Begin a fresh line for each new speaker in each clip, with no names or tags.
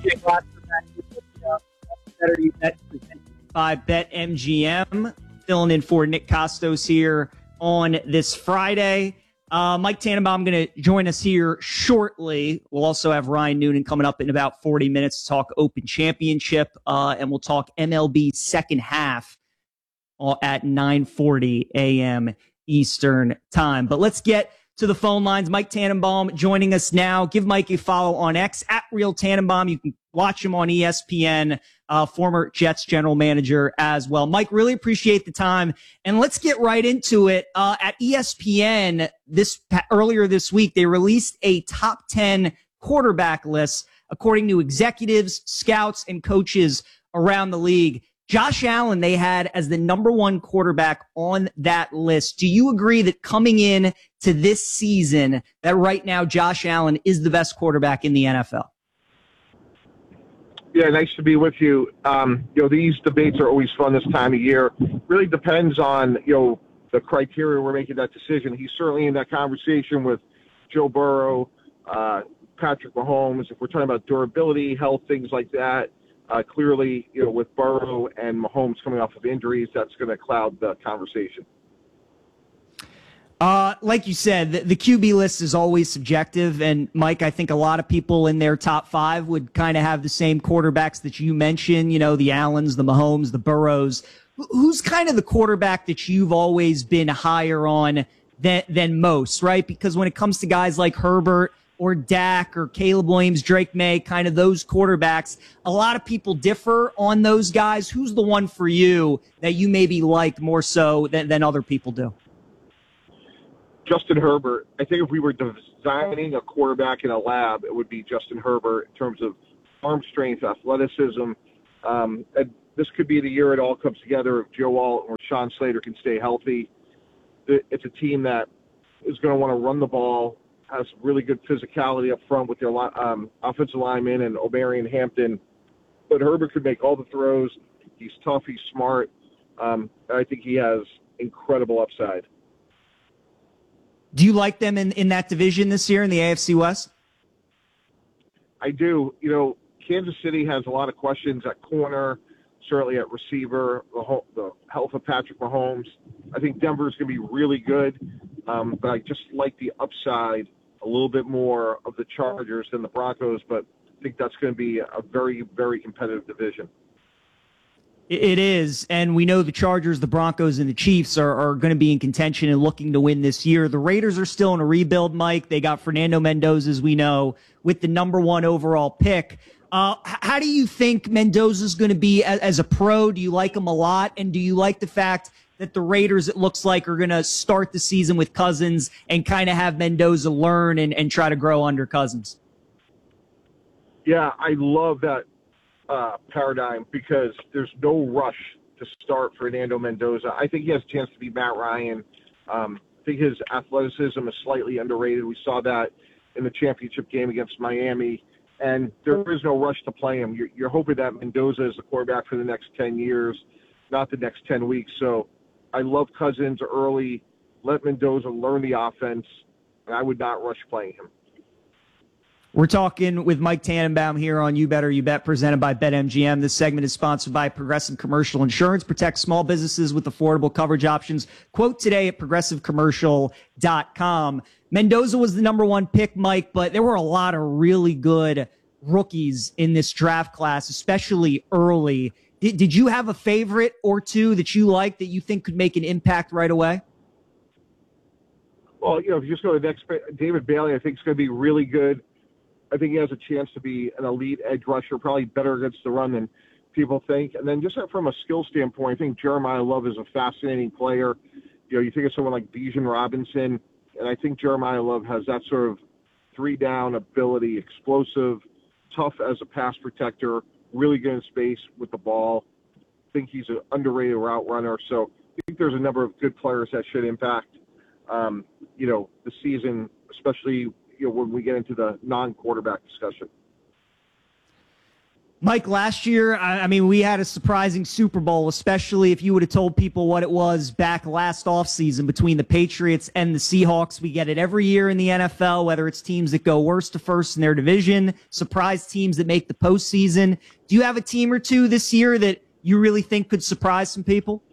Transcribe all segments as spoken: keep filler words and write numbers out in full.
Jake Watson back with uh, Better You Bet presented by BetMGM. Filling in for Nick Costos here on this Friday. Uh, Mike Tannenbaum going to join us here shortly. We'll also have Ryan Noonan coming up in about forty minutes to talk Open Championship, uh, and we'll talk M L B second half at nine forty a.m. Eastern time. But let's get to the phone lines. Mike Tannenbaum joining us now. Give Mike a follow on X at Real Tannenbaum. You can watch him on E S P N, uh, former Jets general manager as well. Mike, really appreciate the time. And let's get right into it. Uh, at E S P N this earlier this week, they released a top ten quarterback list according to executives, scouts, and coaches around the league. Josh Allen, they had as the number one quarterback on that list. Do you agree that coming in to this season, that right now Josh Allen is the best quarterback in the N F L?
Yeah, nice to be with you. Um, you know, these debates are always fun this time of year. Really depends on, you know, the criteria we're making that decision. He's certainly in that conversation with Joe Burrow, uh, Patrick Mahomes. If we're talking about durability, health, things like that, uh, clearly, you know, with Burrow and Mahomes coming off of injuries, that's going to cloud the conversation.
Uh, like you said, the, the Q B list is always subjective. And Mike, I think a lot of people in their top five would kind of have the same quarterbacks that you mentioned, you know, the Allens, the Mahomes, the Burrows. Who's kind of the quarterback that you've always been higher on than, than most, right? Because when it comes to guys like Herbert or Dak or Caleb Williams, Drake May, kind of those quarterbacks, a lot of people differ on those guys. Who's the one for you that you maybe like more so than, than other people do?
Justin Herbert. I think if we were designing a quarterback in a lab, it would be Justin Herbert in terms of arm strength, athleticism. Um, and this could be the year it all comes together if Joe Alt or Sean Slater can stay healthy. It's a team that is going to want to run the ball, has really good physicality up front with their um, offensive linemen and O'Barry and Hampton. But Herbert could make all the throws. He's tough. He's smart. Um, I think he has incredible upside.
Do you like them in, in that division this year in the A F C West?
I do. You know, Kansas City has a lot of questions at corner, certainly at receiver, the, whole, the health of Patrick Mahomes. I think Denver's going to be really good, um, but I just like the upside a little bit more of the Chargers than the Broncos, but I think that's going to be a very, very competitive division.
It is, and we know the Chargers, the Broncos, and the Chiefs are, are going to be in contention and looking to win this year. The Raiders are still in a rebuild, Mike. They got Fernando Mendoza, as we know, with the number one overall pick. Uh, how do you think Mendoza's going to be as, as a pro? Do you like him a lot? And do you like the fact that the Raiders, it looks like, are going to start the season with Cousins and kind of have Mendoza learn and, and try to grow under Cousins?
Yeah, I love that Uh, paradigm because there's no rush to start Fernando Mendoza. I think he has a chance to be Matt Ryan. Um, I think his athleticism is slightly underrated. We saw that in the championship game against Miami, and there is no rush to play him. You're, you're hoping that Mendoza is the quarterback for the next ten years, not the next ten weeks. So I love Cousins early. Let Mendoza learn the offense, and I would not rush playing him.
We're talking with Mike Tannenbaum here on You Better You Bet, presented by BetMGM. This segment is sponsored by Progressive Commercial Insurance. Protect small businesses with affordable coverage options. Quote today at progressive commercial dot com. Mendoza was the number one pick, Mike, but there were a lot of really good rookies in this draft class, especially early. Did, did you have a favorite or two that you liked that you think could make an impact right away?
Well, you know, if you just go to the next, David Bailey, I think is going to be really good. I think he has a chance to be an elite edge rusher, probably better against the run than people think. And then just from a skill standpoint, I think Jeremiah Love is a fascinating player. You know, you think of someone like Bijan Robinson, and I think Jeremiah Love has that sort of three-down ability, explosive, tough as a pass protector, really good in space with the ball. I think he's an underrated route runner. So I think there's a number of good players that should impact, um, you know, the season, especially – you know, when we get into the non-quarterback discussion.
Mike, last year, I, I mean, we had a surprising Super Bowl, especially if you would have told people what it was back last offseason between the Patriots and the Seahawks. We get it every year in the N F L, whether it's teams that go worst to first in their division, surprise teams that make the postseason. Do you have a team or two this year that you really think could surprise some people?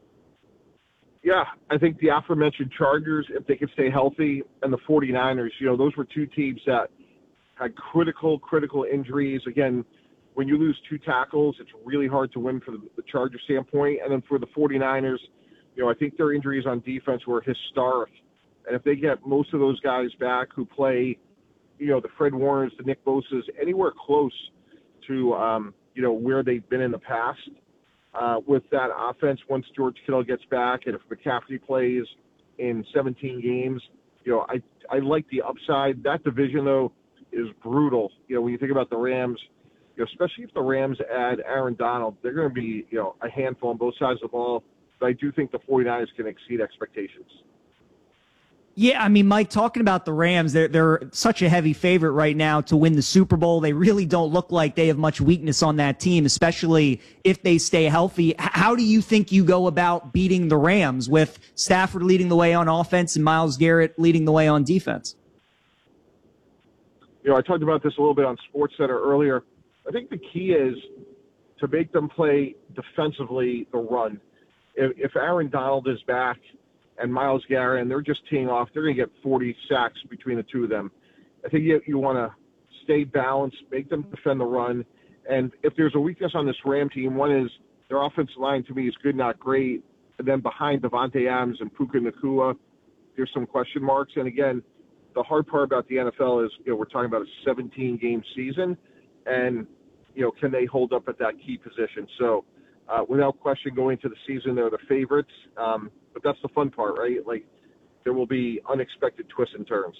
Yeah, I think the aforementioned Chargers, if they could stay healthy, and the 49ers, you know, those were two teams that had critical, critical injuries. Again, when you lose two tackles, it's really hard to win for the, the Charger standpoint. And then for the 49ers, you know, I think their injuries on defense were historic. And if they get most of those guys back who play, you know, the Fred Warners, the Nick Bosa's, anywhere close to, um, you know, where they've been in the past uh, with that offense, once George Kittle gets back and if McCaffrey plays in seventeen games, you know, I, I like the upside. That division, though, is brutal. You know, when you think about the Rams, you know, especially if the Rams add Aaron Donald, they're going to be, you know, a handful on both sides of the ball. But I do think the 49ers can exceed expectations.
Yeah, I mean, Mike, talking about the Rams, they're, they're such a heavy favorite right now to win the Super Bowl. They really don't look like they have much weakness on that team, especially if they stay healthy. H- how do you think you go about beating the Rams with Stafford leading the way on offense and Myles Garrett leading the way on defense?
You know, I talked about this a little bit on SportsCenter earlier. I think the key is to make them play defensively the run. If, if Aaron Donald is back and Myles Garrett, and they're just teeing off, they're going to get forty sacks between the two of them. I think you, you want to stay balanced, make them defend the run. And if there's a weakness on this Ram team, one is their offensive line to me is good, not great. And then behind Devontae Adams and Puka Nacua, there's some question marks. And again, the hard part about the N F L is, you know, we're talking about a seventeen-game season, and, you know, can they hold up at that key position? So, uh, without question, going into the season, they're the favorites. Um, but that's the fun part, right? Like, there will be unexpected twists and turns.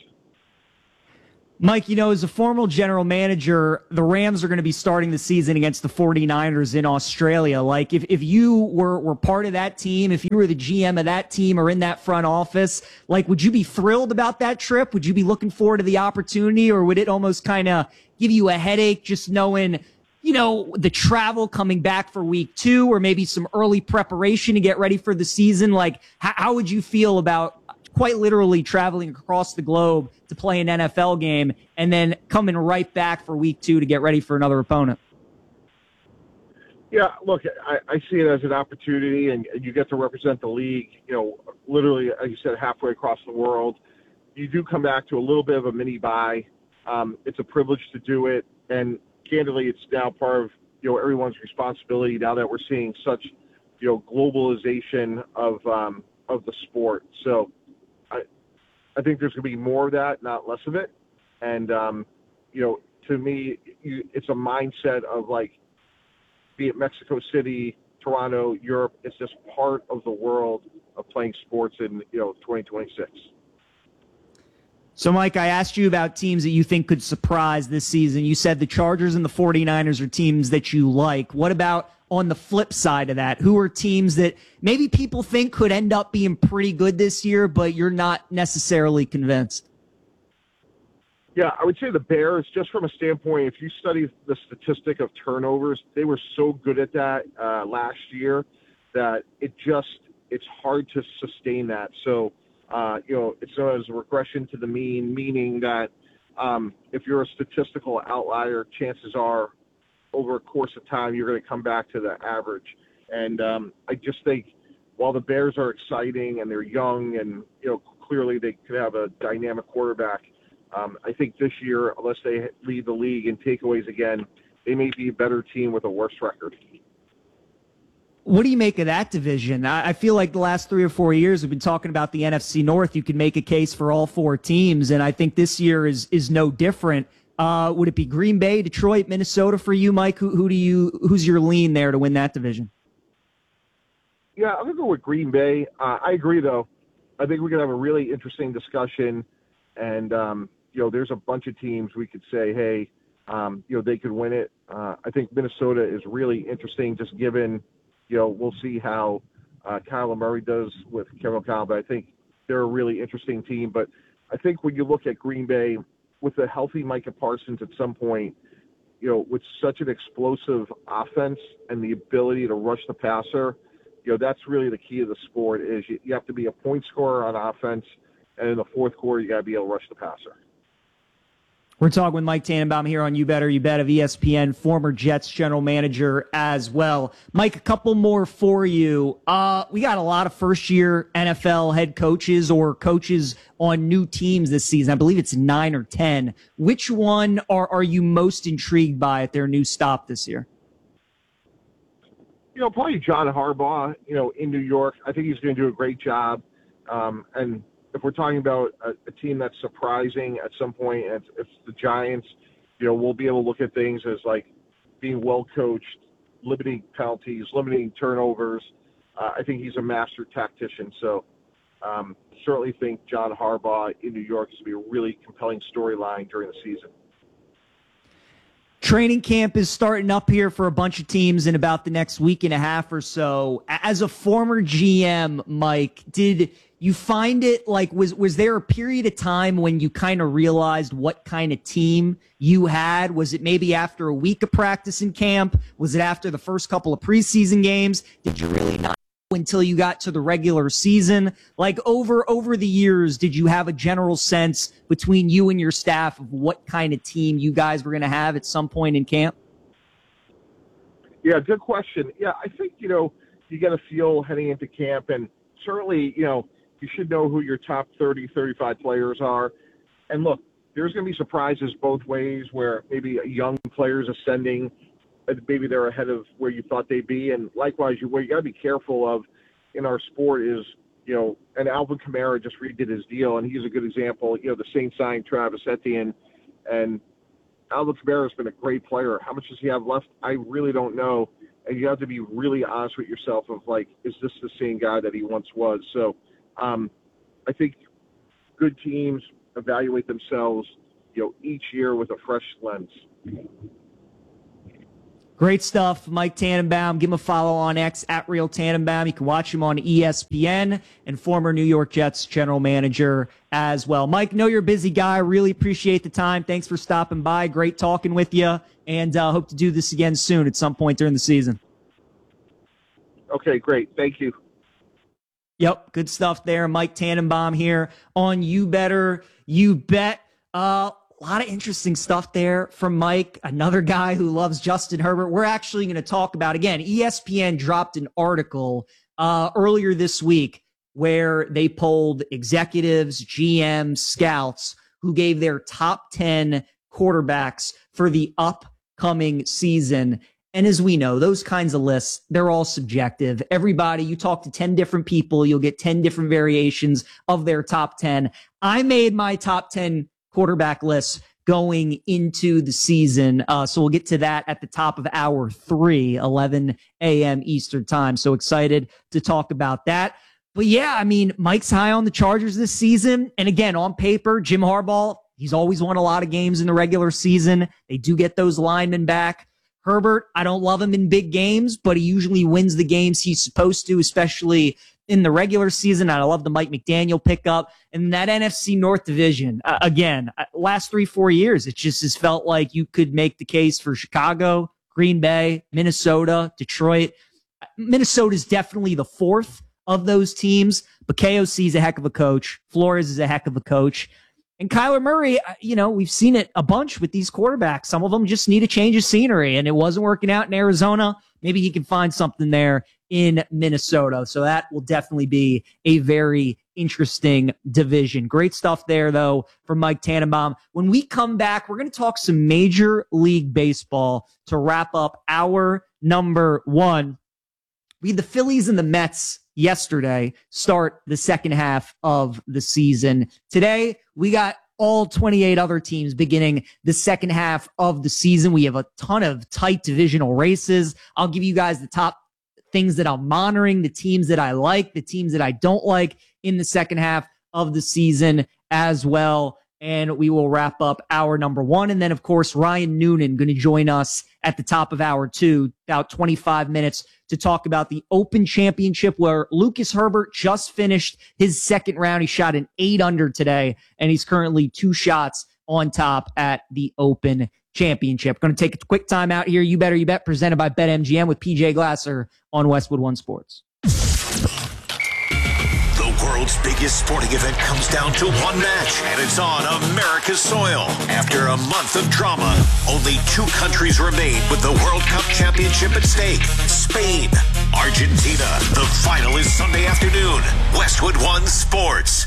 Mike, you know, as a former general manager, the Rams are going to be starting the season against the 49ers in Australia. Like, if, if you were, were part of that team, if you were the G M of that team or in that front office, like, would you be thrilled about that trip? Would you be looking forward to the opportunity, or would it almost kind of give you a headache just knowing, you know, the travel coming back for week two, or maybe some early preparation to get ready for the season? Like, how, how would you feel about quite literally traveling across the globe to play an N F L game and then coming right back for week two to get ready for another opponent?
Yeah, look, I, I see it as an opportunity, and you get to represent the league, you know, literally, as you said, halfway across the world. You do come back to a little bit of a mini bye. Um, it's a privilege to do it, and candidly, it's now part of, you know, everyone's responsibility now that we're seeing such, you know, globalization of um, of the sport. So I I think there's going to be more of that, not less of it. And, um, you know, to me, you, it's a mindset of, like, be it Mexico City, Toronto, Europe, it's just part of the world of playing sports in, you know, twenty twenty-six.
So, Mike, I asked you about teams that you think could surprise this season. You said the Chargers and the 49ers are teams that you like. What about on the flip side of that? Who are teams that maybe people think could end up being pretty good this year, but you're not necessarily convinced?
Yeah, I would say the Bears, just from a standpoint, if you study the statistic of turnovers, they were so good at that uh, last year that it just, it's hard to sustain that. So, Uh, you know, it's known as a regression to the mean, meaning that um, if you're a statistical outlier, chances are over a course of time, you're going to come back to the average. And um, I just think while the Bears are exciting and they're young and, you know, clearly they could have a dynamic quarterback, um, I think this year, unless they lead the league in takeaways again, they may be a better team with a worse record.
What do you make of that division? I feel like the last three or four years we've been talking about the N F C North. You can make a case for all four teams, and I think this year is is no different. Uh, would it be Green Bay, Detroit, Minnesota for you, Mike? Who, who do you? Who's your lean there to win that division?
Yeah, I'm gonna go with Green Bay. Uh, I agree, though. I think we could have a really interesting discussion, and um, you know, there's a bunch of teams we could say, hey, um, you know, they could win it. Uh, I think Minnesota is really interesting, just given. You know, we'll see how uh, Kyler Murray does with Kevin O'Connell, but I think they're a really interesting team. But I think when you look at Green Bay with a healthy Micah Parsons at some point, you know, with such an explosive offense and the ability to rush the passer, you know, that's really the key of the sport is you, you have to be a point scorer on offense, and in the fourth quarter, you got to be able to rush the passer.
We're talking with Mike Tannenbaum here on You Better You Bet of E S P N, former Jets general manager as well. Mike, a couple more for you. Uh, we got a lot of first-year N F L head coaches or coaches on new teams this season. I believe it's nine or ten. Which one are, are you most intrigued by at their new stop this year?
You know, probably John Harbaugh, you know, in New York. I think he's going to do a great job. Um, and if we're talking about a, a team that's surprising at some point, it's, it's the Giants, you know, we'll be able to look at things as like being well coached, limiting penalties, limiting turnovers. Uh, I think he's a master tactician. So um, certainly think John Harbaugh in New York is going to be a really compelling storyline during the season.
Training camp is starting up here for a bunch of teams in about the next week and a half or so. As a former G M, Mike, did you find it like, was, was there a period of time when you kind of realized what kind of team you had? Was it maybe after a week of practice in camp? Was it after the first couple of preseason games? Did you really not know until you got to the regular season? Like over, over the years, did you have a general sense between you and your staff of what kind of team you guys were going to have at some point in camp?
Yeah, good question. Yeah, I think, you know, you get a feel heading into camp, and certainly, you know, you should know who your top thirty, thirty-five players are. And look, there's going to be surprises both ways where maybe a young player's ascending, and maybe they're ahead of where you thought they'd be. And likewise, you, what you got to be careful of in our sport is, you know, and Alvin Kamara just redid his deal, and he's a good example. You know, the Saints signed Travis Etienne, and Alvin Kamara has been a great player. How much does he have left? I really don't know. And you have to be really honest with yourself of, like, is this the same guy that he once was? So um, I think good teams evaluate themselves, you know, each year with a fresh lens.
Great stuff, Mike Tannenbaum. Give him a follow on X at Real Tannenbaum. You can watch him on E S P N, and former New York Jets general manager as well. Mike, know you're a busy guy. Really appreciate the time. Thanks for stopping by. Great talking with you, and uh, hope to do this again soon at some point during the season.
Okay, great. Thank you.
Yep, good stuff there. Mike Tannenbaum here on You Better You Bet. Uh, a lot of interesting stuff there from Mike, another guy who loves Justin Herbert. We're actually going to talk about, again, E S P N dropped an article uh, earlier this week where they polled executives, G Ms, scouts who gave their top ten quarterbacks for the upcoming season. And as we know, those kinds of lists, they're all subjective. Everybody, you talk to ten different people, you'll get ten different variations of their top ten. I made my top ten quarterback lists going into the season. Uh, so we'll get to that at the top of hour three, eleven a.m. Eastern time. So excited to talk about that. But yeah, I mean, Mike's high on the Chargers this season. And again, on paper, Jim Harbaugh, he's always won a lot of games in the regular season. They do get those linemen back. Herbert, I don't love him in big games, but he usually wins the games he's supposed to, especially in the regular season. I love the Mike McDaniel pickup. And that N F C North division, uh, again, uh, last three, four years, it just has felt like you could make the case for Chicago, Green Bay, Minnesota, Detroit. Minnesota is definitely the fourth of those teams, but K O C is a heck of a coach. Flores is a heck of a coach. And Kyler Murray, you know, we've seen it a bunch with these quarterbacks. Some of them just need a change of scenery, and it wasn't working out in Arizona. Maybe he can find something there in Minnesota. So that will definitely be a very interesting division. Great stuff there, though, from Mike Tannenbaum. When we come back, we're going to talk some Major League Baseball to wrap up our number one. We had the Phillies and the Mets yesterday start the second half of the season. Today, we got all twenty-eight other teams beginning the second half of the season. We have a ton of tight divisional races. I'll give you guys the top things that I'm monitoring, the teams that I like, the teams that I don't like in the second half of the season as well. And we will wrap up hour number one. And then, of course, Ryan Noonan going to join us at the top of hour two, about twenty-five minutes to talk about the Open Championship, where Lucas Herbert just finished his second round. He shot an eight under today, and he's currently two shots on top at the Open Championship. Going to take a quick time out here. You Better You Bet, presented by BetMGM with P J Glasser on Westwood One Sports.
The world's biggest sporting event comes down to one match, and it's on America's soil. After a month of drama, only two countries remain with the World Cup Championship at stake. Spain, Argentina. The final is Sunday afternoon. Westwood One Sports.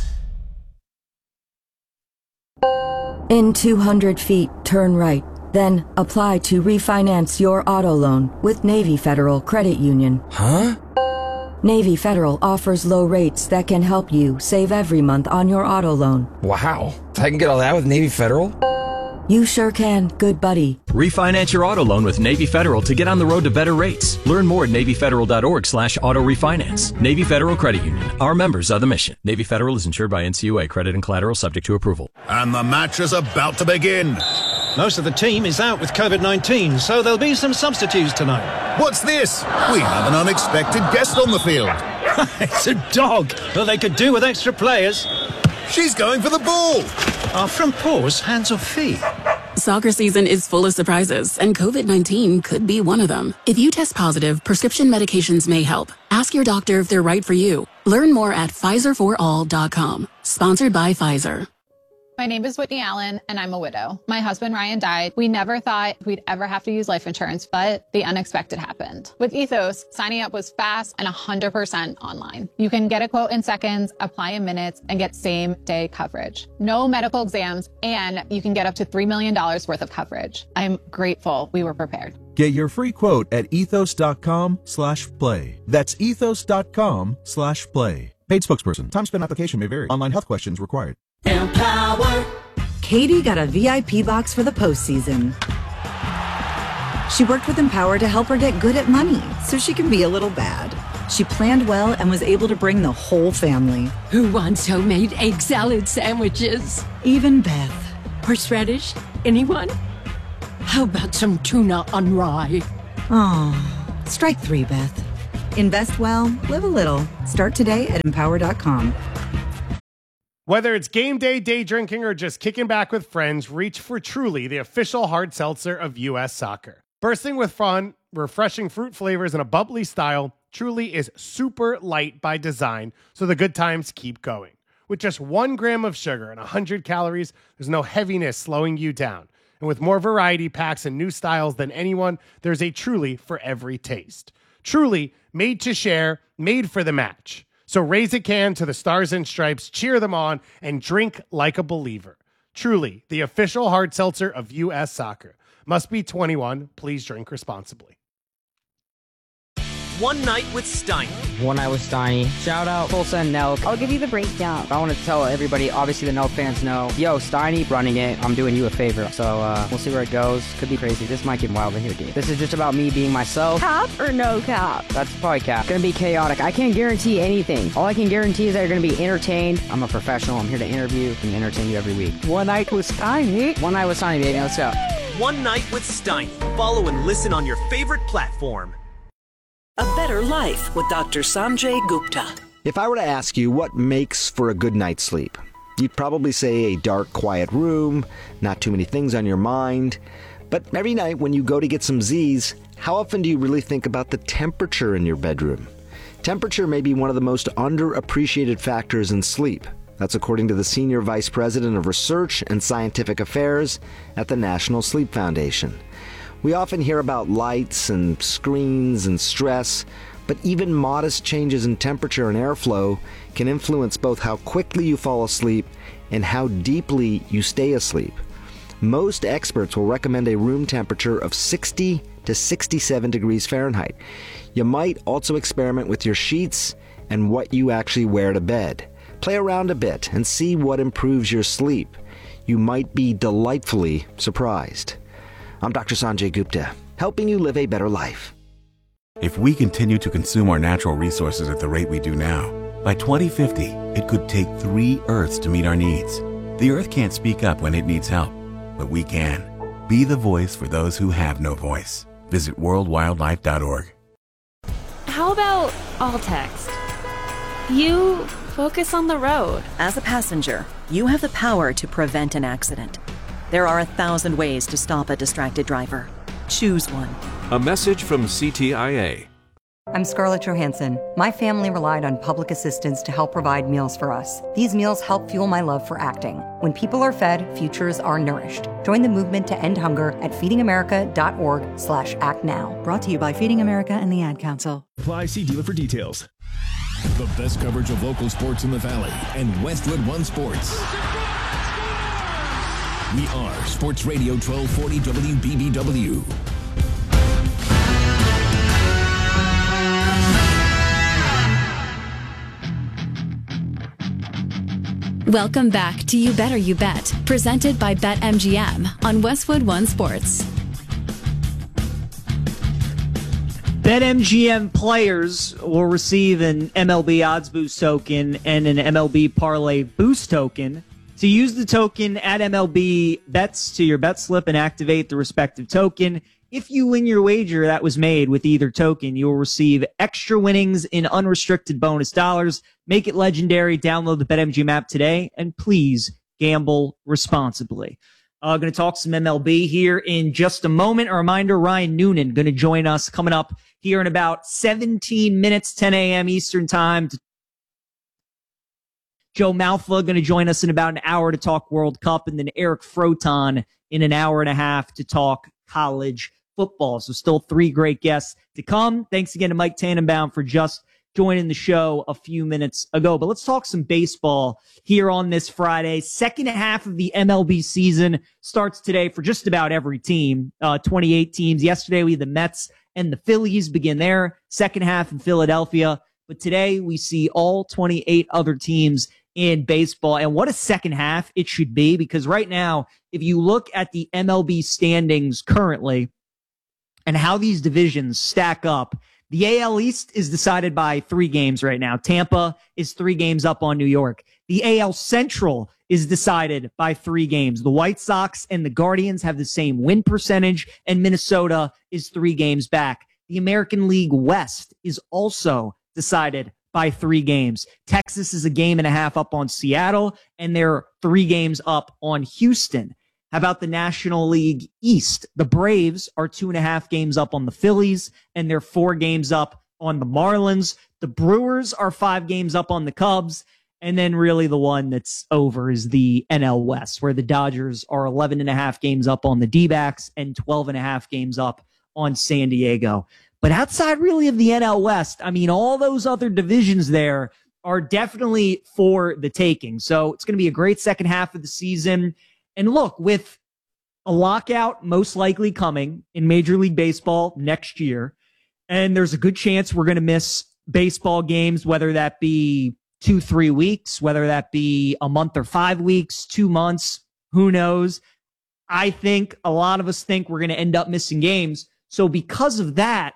In two hundred feet, turn right. Then apply to refinance your auto loan with Navy Federal Credit Union.
Huh?
Navy Federal offers low rates that can help you save every month on your auto loan.
Wow. I can get all that with Navy Federal?
You sure can, good buddy.
Refinance your auto loan with Navy Federal to get on the road to better rates. Learn more at NavyFederal.org slash auto refinance. Navy Federal Credit Union. Our members are the mission. Navy Federal is insured by N C U A. Credit and collateral subject to approval.
And the match is about to begin.
Most of the team is out with COVID nineteen, so there'll be some substitutes tonight.
What's this? We have an unexpected guest on the field.
It's a dog. Well, they could do with extra players.
She's going for the ball.
Are from paws, hands or feet?
Soccer season is full of surprises, and COVID nineteen could be one of them. If you test positive, prescription medications may help. Ask your doctor if they're right for you. Learn more at Pfizer for all dot com. Sponsored by Pfizer.
My name is Whitney Allen, and I'm a widow. My husband, Ryan, died. We never thought we'd ever have to use life insurance, but the unexpected happened. With Ethos, signing up was fast and one hundred percent online. You can get a quote in seconds, apply in minutes, and get same-day coverage. No medical exams, and you can get up to three million dollars worth of coverage. I'm grateful we were prepared.
Get your free quote at ethos.com slash play. That's ethos.com slash play. Paid spokesperson. Time spent application may vary. Online health questions required.
Empower. Katie got a V I P box for the postseason. She worked with Empower to help her get good at money so she can be a little bad. She planned well and was able to bring the whole family.
Who wants homemade egg salad sandwiches?
Even Beth.
Horseradish? Anyone? How about some tuna on rye?
Oh, strike three, Beth. Invest well, live a little. Start today at empower dot com.
Whether it's game day, day drinking, or just kicking back with friends, reach for Truly, the official hard seltzer of U S Soccer. Bursting with fun, refreshing fruit flavors, and a bubbly style, Truly is super light by design, so the good times keep going. With just one gram of sugar and one hundred calories, there's no heaviness slowing you down. And with more variety packs and new styles than anyone, there's a Truly for every taste. Truly, made to share, made for the match. So raise a can to the Stars and Stripes, cheer them on, and drink like a believer. Truly, the official hard seltzer of U S Soccer. Must be twenty-one. Please drink responsibly.
One Night with Steiny.
One Night with Steiny. Shout out Tulsa and Nelk.
I'll give you the breakdown.
I want to tell everybody, obviously the Nelk fans know, yo, Steiny running it. I'm doing you a favor. So uh, we'll see where it goes. Could be crazy. This might get wild in here, dude. This is just about me being myself.
Cap or no cap?
That's probably cap. Gonna be chaotic. I can't guarantee anything. All I can guarantee is that you're gonna be entertained. I'm a professional. I'm here to interview and entertain you every week.
One Night with Steiny.
One Night with Steiny, baby. Let's go.
One Night with Steiny. Follow and listen on your favorite platform.
A Better Life with Doctor Sanjay Gupta.
If I were to ask you what makes for a good night's sleep, you'd probably say a dark, quiet room, not too many things on your mind. But every night when you go to get some Z's, how often do you really think about the temperature in your bedroom? Temperature may be one of the most underappreciated factors in sleep. That's according to the Senior Vice President of Research and Scientific Affairs at the National Sleep Foundation. We often hear about lights and screens and stress, but even modest changes in temperature and airflow can influence both how quickly you fall asleep and how deeply you stay asleep. Most experts will recommend a room temperature of sixty to sixty-seven degrees Fahrenheit. You might also experiment with your sheets and what you actually wear to bed. Play around a bit and see what improves your sleep. You might be delightfully surprised. I'm Doctor Sanjay Gupta, helping you live a better life.
If we continue to consume our natural resources at the rate we do now, by twenty fifty, it could take three Earths to meet our needs. The Earth can't speak up when it needs help, but we can. Be the voice for those who have no voice. Visit world wildlife dot org.
How about all text? You focus on the road.
As a passenger, you have the power to prevent an accident.
There are a thousand ways to stop a distracted driver. Choose one.
A message from C T I A.
I'm Scarlett Johansson. My family relied on public assistance to help provide meals for us. These meals help fuel my love for acting. When people are fed, futures are nourished. Join the movement to end hunger at feedingamerica.org slash act now.
Brought to you by Feeding America and the Ad Council.
Apply, see dealer for details. The best coverage of local sports in the Valley and Westwood One Sports. We are Sports Radio twelve forty W B B W.
Welcome back to You Better You Bet, presented by BetMGM on Westwood One Sports.
BetMGM players will receive an M L B Odds Boost token and an M L B Parlay Boost token. To use the token, add M L B bets to your bet slip and activate the respective token. If you win your wager that was made with either token, you will receive extra winnings in unrestricted bonus dollars. Make it legendary. Download the BetMGM app today, and please gamble responsibly. Uh, going to talk some M L B here in just a moment. A reminder, Ryan Noonan going to join us coming up here in about seventeen minutes, ten a.m. Eastern time. Joe Malfa going to join us in about an hour to talk World Cup, and then Eric Froton in an hour and a half to talk college football. So still three great guests to come. Thanks again to Mike Tannenbaum for just joining the show a few minutes ago. But let's talk some baseball here on this Friday. Second half of the M L B season starts today for just about every team. Uh, twenty-eight teams. Yesterday we had the Mets and the Phillies begin their second half in Philadelphia. But today we see all twenty-eight other teams in baseball. And what a second half it should be, because right now, if you look at the M L B standings currently and how these divisions stack up, the A L East is decided by three games right now. Tampa is three games up on New York. The A L Central is decided by three games. The White Sox and the Guardians have the same win percentage, and Minnesota is three games back. The American League West is also decided by three games. Texas is a game and a half up on Seattle, and they're three games up on Houston. How about the National League East? The Braves are two and a half games up on the Phillies, and they're four games up on the Marlins. The Brewers are five games up on the Cubs. And then really the one that's over is the N L West, where the Dodgers are eleven and a half games up on the D-backs and twelve and a half games up on San Diego. But outside really of the N L West, I mean, all those other divisions there are definitely for the taking. So it's going to be a great second half of the season. And look, with a lockout most likely coming in Major League Baseball next year, and there's a good chance we're going to miss baseball games, whether that be two, three weeks, whether that be a month or five weeks, two months, who knows? I think a lot of us think we're going to end up missing games. So because of that,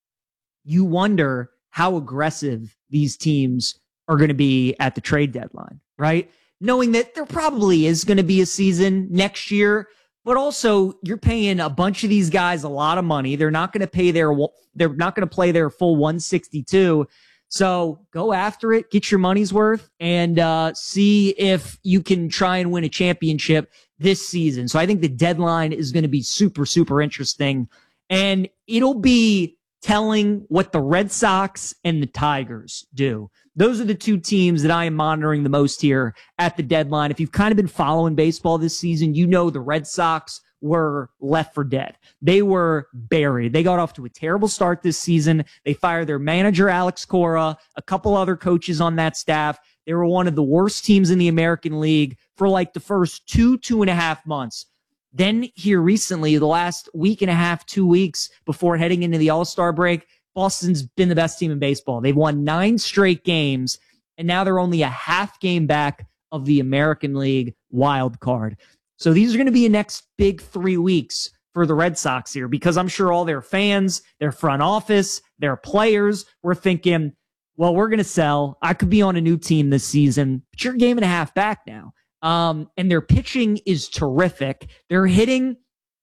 you wonder how aggressive these teams are going to be at the trade deadline, right? Knowing that there probably is going to be a season next year, but also you're paying a bunch of these guys a lot of money. They're not going to pay their, they're not going to play their full one sixty-two. So go after it, get your money's worth, and uh, see if you can try and win a championship this season. So I think the deadline is going to be super, super interesting, and it'll be telling what the Red Sox and the Tigers do. Those are the two teams that I am monitoring the most here at the deadline. If you've kind of been following baseball this season, you know the Red Sox were left for dead. They were buried. They got off to a terrible start this season. They fired their manager, Alex Cora, a couple other coaches on that staff. They were one of the worst teams in the American League for like the first two, two and a half months. Then here recently, the last week and a half, two weeks before heading into the All-Star break, Boston's been the best team in baseball. They've won nine straight games, and now they're only a half game back of the American League wild card. So these are going to be the next big three weeks for the Red Sox here, because I'm sure all their fans, their front office, their players were thinking, well, we're going to sell. I could be on a new team this season, but you're a game and a half back now. Um, and their pitching is terrific. They're hitting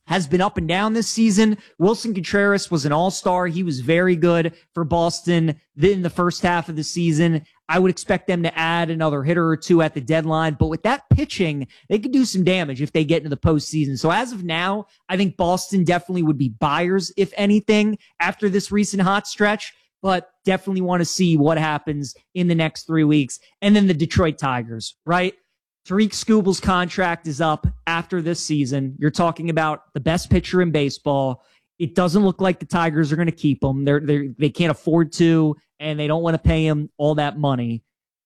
has been up and down this season. Wilson Contreras was an all-star. He was very good for Boston in the first half of the season. I would expect them to add another hitter or two at the deadline. But with that pitching, they could do some damage if they get into the postseason. So as of now, I think Boston definitely would be buyers, if anything, after this recent hot stretch. But definitely want to see what happens in the next three weeks. And then the Detroit Tigers, right? Tariq Skubal's contract is up after this season. You're talking about the best pitcher in baseball. It doesn't look like the Tigers are going to keep him. They're, they're, they can't afford to, and they don't want to pay him all that money.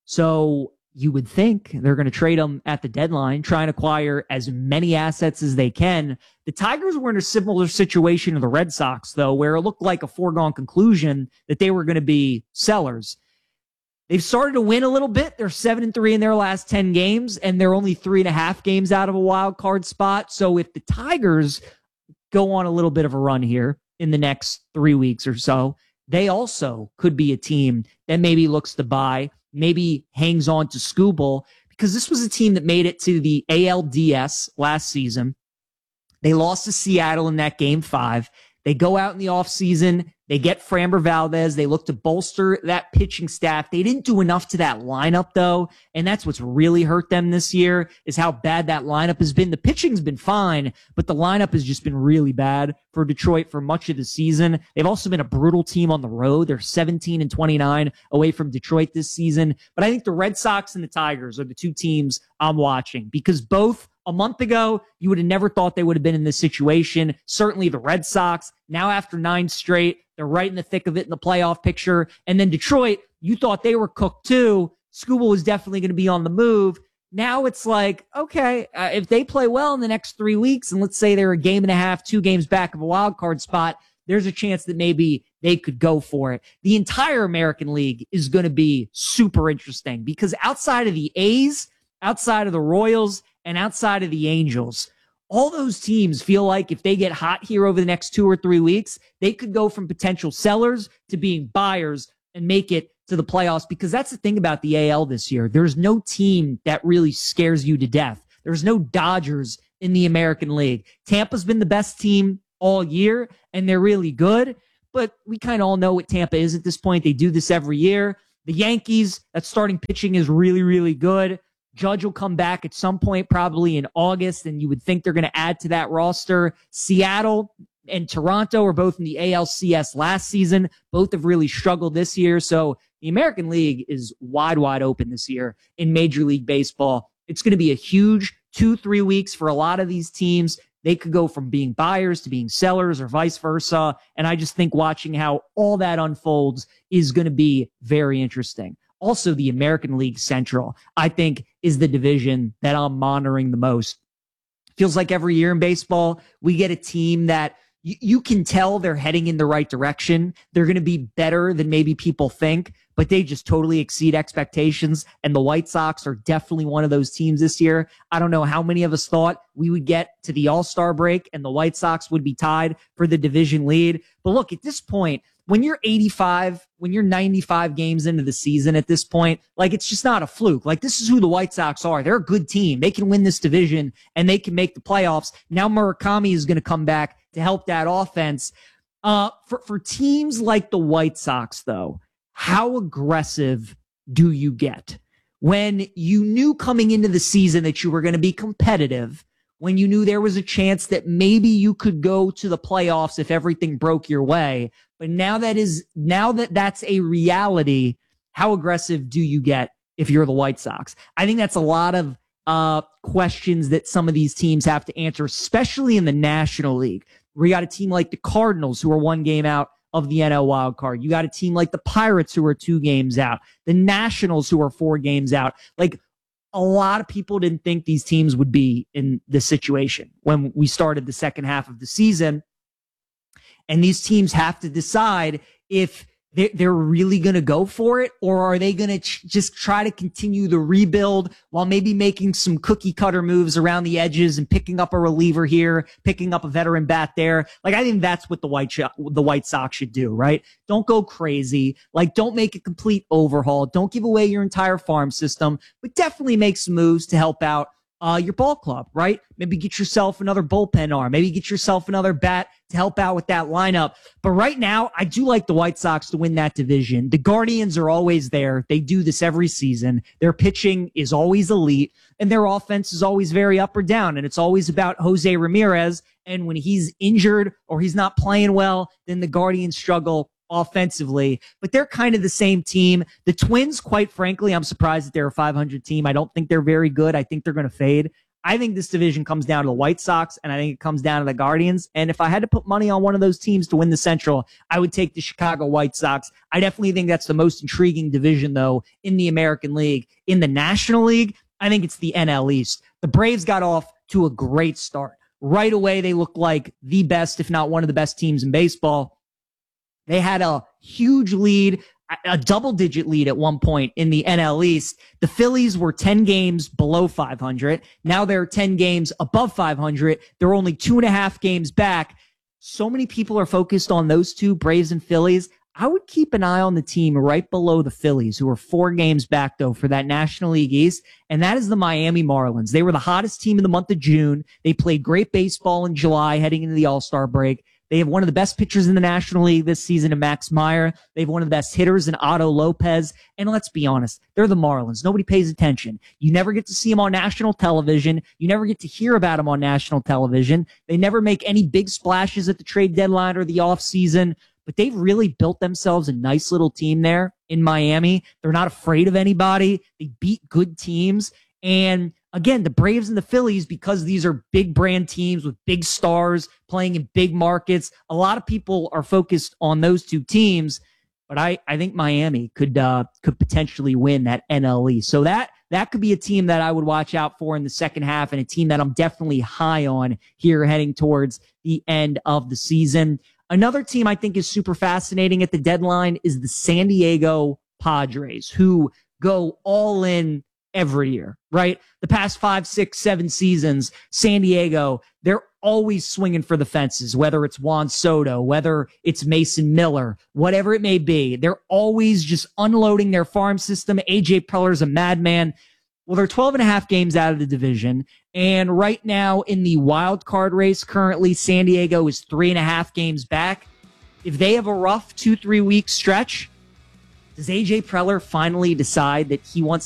So you would think they're going to trade him at the deadline, try and acquire as many assets as they can. The Tigers were in a similar situation to the Red Sox, though, where it looked like a foregone conclusion that they were going to be sellers. They've started to win a little bit. They're seven and three in their last ten games, and they're only three and a half games out of a wild card spot. So if the Tigers go on a little bit of a run here in the next three weeks or so, they also could be a team that maybe looks to buy, maybe hangs on to Skubal, because this was a team that made it to the A L D S last season. They lost to Seattle in that game five. They go out in the offseason. They get Framber Valdez. They look to bolster that pitching staff. They didn't do enough to that lineup, though, and that's what's really hurt them this year is how bad that lineup has been. The pitching's been fine, but the lineup has just been really bad for Detroit for much of the season. They've also been a brutal team on the road. They're seventeen and twenty-nine away from Detroit this season. But I think the Red Sox and the Tigers are the two teams I'm watching because both a month ago, you would have never thought they would have been in this situation. Certainly the Red Sox, now after nine straight, they're right in the thick of it in the playoff picture. And then Detroit, you thought they were cooked too. Skubal was definitely going to be on the move. Now it's like, okay, uh, if they play well in the next three weeks, and let's say they're a game and a half, two games back of a wild card spot, there's a chance that maybe they could go for it. The entire American League is going to be super interesting because outside of the A's, outside of the Royals, and outside of the Angels, all those teams feel like if they get hot here over the next two or three weeks, they could go from potential sellers to being buyers and make it to the playoffs, because that's the thing about the A L this year. There's no team that really scares you to death. There's no Dodgers in the American League. Tampa's been the best team all year, and they're really good, but we kind of all know what Tampa is at this point. They do this every year. The Yankees, that starting pitching is really, really good. Judge will come back at some point, probably in August, and you would think they're going to add to that roster. Seattle and Toronto are both in the A L C S last season. Both have really struggled this year. So the American League is wide, wide open this year in Major League Baseball. It's going to be a huge two, three weeks for a lot of these teams. They could go from being buyers to being sellers or vice versa. And I just think watching how all that unfolds is going to be very interesting. Also, the American League Central, I think, is the division that I'm monitoring the most. Feels like every year in baseball, we get a team that you, you can tell they're heading in the right direction. They're going to be better than maybe people think, but they just totally exceed expectations. And the White Sox are definitely one of those teams this year. I don't know how many of us thought we would get to the All-Star break and the White Sox would be tied for the division lead. But look, at this point, when you're eighty-five, when you're ninety-five games into the season at this point, like it's just not a fluke. Like this is who the White Sox are. They're a good team. They can win this division and they can make the playoffs. Now Murakami is going to come back to help that offense. Uh, for, for teams like the White Sox, though, how aggressive do you get? When you knew coming into the season that you were going to be competitive, when you knew there was a chance that maybe you could go to the playoffs if everything broke your way. But now that is, now that that's a reality, how aggressive do you get if you're the White Sox? I think that's a lot of uh, questions that some of these teams have to answer, especially in the National League, where you got a team like the Cardinals who are one game out of the N L wild card. You got a team like the Pirates who are two games out, the Nationals who are four games out. Like, a lot of people didn't think these teams would be in this situation when we started the second half of the season. And these teams have to decide if they're really going to go for it, or are they going to ch- just try to continue the rebuild while maybe making some cookie cutter moves around the edges and picking up a reliever here, picking up a veteran bat there. Like, I think that's what the White, sh- the White Sox should do, right? Don't go crazy. Like, don't make a complete overhaul. Don't give away your entire farm system, but definitely make some moves to help out uh, your ball club, right? Maybe get yourself another bullpen arm. Maybe get yourself another bat to help out with that lineup. But right now, I do like the White Sox to win that division. The Guardians are always there. They do this every season. Their pitching is always elite, and their offense is always very up or down. And it's always about Jose Ramirez. And when he's injured or he's not playing well, then the Guardians struggle offensively, but they're kind of the same team. The Twins, quite frankly, I'm surprised that they're a five hundred team. I don't think they're very good. I think they're going to fade. I think this division comes down to the White Sox, and I think it comes down to the Guardians. And if I had to put money on one of those teams to win the Central, I would take the Chicago White Sox. I definitely think that's the most intriguing division, though, in the American League. In the National League, I think it's the N L East. The Braves got off to a great start. Right away, they looked like the best, if not one of the best teams in baseball. They had a huge lead, a double-digit lead at one point in the N L East. The Phillies were ten games below five hundred. Now they're ten games above five hundred. They're only two and a half games back. So many people are focused on those two, Braves and Phillies. I would keep an eye on the team right below the Phillies, who are four games back, though, for that National League East, and that is the Miami Marlins. They were the hottest team in the month of June. They played great baseball in July, heading into the All-Star break. They have one of the best pitchers in the National League this season in Max Meyer. They have one of the best hitters in Otto Lopez. And let's be honest, they're the Marlins. Nobody pays attention. You never get to see them on national television. You never get to hear about them on national television. They never make any big splashes at the trade deadline or the offseason. But they've really built themselves a nice little team there in Miami. They're not afraid of anybody. They beat good teams. And again, the Braves and the Phillies, because these are big brand teams with big stars playing in big markets, a lot of people are focused on those two teams. But I, I think Miami could uh, could potentially win that N L E. So that that could be a team that I would watch out for in the second half, and a team that I'm definitely high on here heading towards the end of the season. Another team I think is super fascinating at the deadline is the San Diego Padres, who go all in every year, right? The past five, six, seven seasons, San Diego, they're always swinging for the fences, whether it's Juan Soto, whether it's Mason Miller, whatever it may be. They're always just unloading their farm system. A J Preller's a madman. Well, they're twelve and a half games out of the division. And right now in the wild card race, currently San Diego is three and a half games back. If they have a rough two, three week stretch, does A J Preller finally decide that he wants